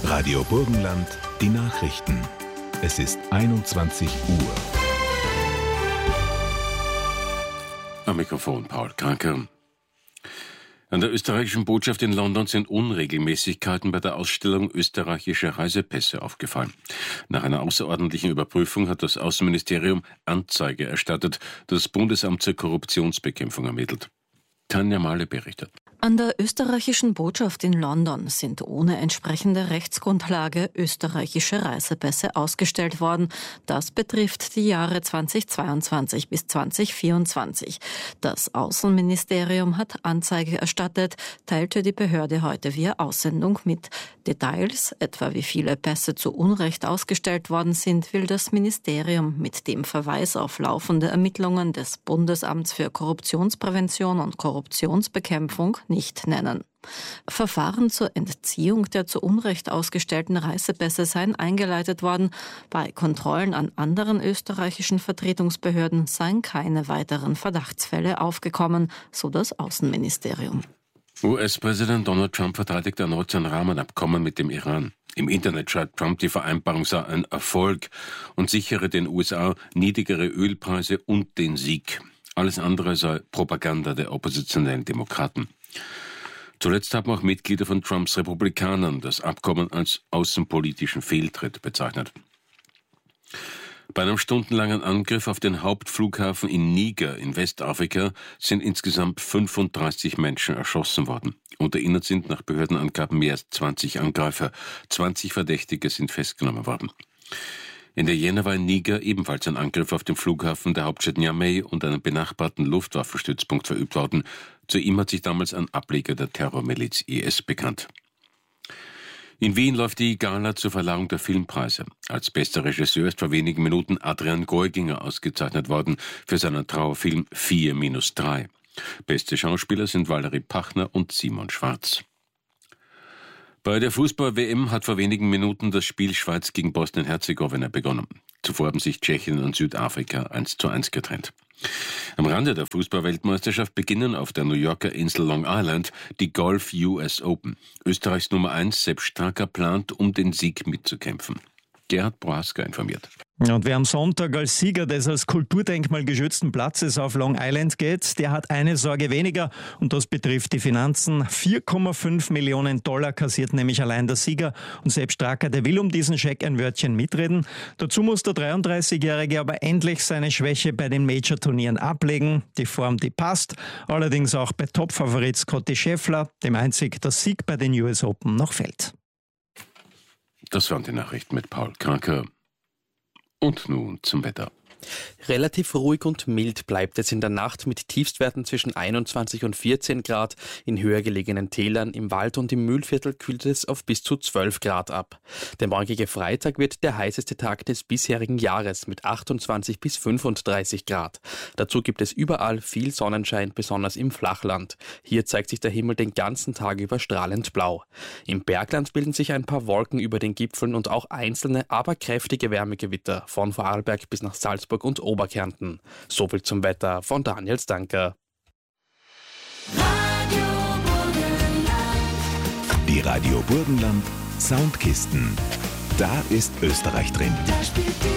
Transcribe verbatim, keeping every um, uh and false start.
Radio Burgenland, die Nachrichten. Es ist einundzwanzig Uhr. Am Mikrofon Paul Kranker. An der österreichischen Botschaft in London sind Unregelmäßigkeiten bei der Ausstellung österreichischer Reisepässe aufgefallen. Nach einer außerordentlichen Überprüfung hat das Außenministerium Anzeige erstattet, das Bundesamt zur Korruptionsbekämpfung ermittelt. Tanja Mahle berichtet. An der österreichischen Botschaft in London sind ohne entsprechende Rechtsgrundlage österreichische Reisepässe ausgestellt worden. Das betrifft die Jahre zweitausendzweiundzwanzig bis zweitausendvierundzwanzig. Das Außenministerium hat Anzeige erstattet, teilte die Behörde heute via Aussendung mit. Details, etwa wie viele Pässe zu Unrecht ausgestellt worden sind, will das Ministerium mit dem Verweis auf laufende Ermittlungen des Bundesamts für Korruptionsprävention und Korruptionsbekämpfung nicht nennen. Verfahren zur Entziehung der zu Unrecht ausgestellten Reisepässe seien eingeleitet worden. Bei Kontrollen an anderen österreichischen Vertretungsbehörden seien keine weiteren Verdachtsfälle aufgekommen, so das Außenministerium. U S-Präsident Donald Trump verteidigt erneut sein Rahmenabkommen mit dem Iran. Im Internet schreibt Trump, die Vereinbarung sei ein Erfolg und sichere den U S A niedrigere Ölpreise und den Sieg. Alles andere sei Propaganda der oppositionellen Demokraten. Zuletzt haben auch Mitglieder von Trumps Republikanern das Abkommen als außenpolitischen Fehltritt bezeichnet. Bei einem stundenlangen Angriff auf den Hauptflughafen in Niger in Westafrika sind insgesamt fünfunddreißig Menschen erschossen worden. Unter ihnen sind nach Behördenangaben mehr als zwanzig Angreifer. zwanzig Verdächtige sind festgenommen worden. In der Jänner war in Niger ebenfalls ein Angriff auf den Flughafen der Hauptstadt Niamey und einen benachbarten Luftwaffenstützpunkt verübt worden. Zu ihm hat sich damals ein Ableger der Terrormiliz I S bekannt. In Wien läuft die Gala zur Verleihung der Filmpreise. Als bester Regisseur ist vor wenigen Minuten Adrian Geuginger ausgezeichnet worden für seinen Trauerfilm vier minus drei. Beste Schauspieler sind Valerie Pachner und Simon Schwarz. Bei der Fußball-W M hat vor wenigen Minuten das Spiel Schweiz gegen Bosnien-Herzegowina begonnen. Zuvor haben sich Tschechien und Südafrika eins zu eins getrennt. Am Rande der Fußball-Weltmeisterschaft beginnen auf der New Yorker Insel Long Island die Golf U S Open. Österreichs Nummer eins Sepp Straka plant, um den Sieg mitzukämpfen. Gerhard Prohaska informiert. Und wer am Sonntag als Sieger des als Kulturdenkmal geschützten Platzes auf Long Island geht, der hat eine Sorge weniger und das betrifft die Finanzen. vier Komma fünf Millionen Dollar kassiert nämlich allein der Sieger und Sepp Straka, der will um diesen Scheck ein Wörtchen mitreden. Dazu muss der dreiunddreißigjährige aber endlich seine Schwäche bei den Major-Turnieren ablegen. Die Form, die passt, allerdings auch bei Topfavorit Scottie Scheffler, dem einzig der Sieg bei den U S Open noch fällt. Das waren die Nachrichten mit Paul Kranker. Und nun zum Wetter. Relativ ruhig und mild bleibt es in der Nacht mit Tiefstwerten zwischen einundzwanzig und vierzehn Grad. In höher gelegenen Tälern, im Wald und im Mühlviertel kühlt es auf bis zu zwölf Grad ab. Der morgige Freitag wird der heißeste Tag des bisherigen Jahres mit achtundzwanzig bis fünfunddreißig Grad. Dazu gibt es überall viel Sonnenschein, besonders im Flachland. Hier zeigt sich der Himmel den ganzen Tag über strahlend blau. Im Bergland bilden sich ein paar Wolken über den Gipfeln und auch einzelne, aber kräftige Wärmegewitter von Vorarlberg bis nach Salzburg und Oberkärnten. Soviel zum Wetter von Daniel Stanker. Die Radio Burgenland Soundkisten. Da ist Österreich drin.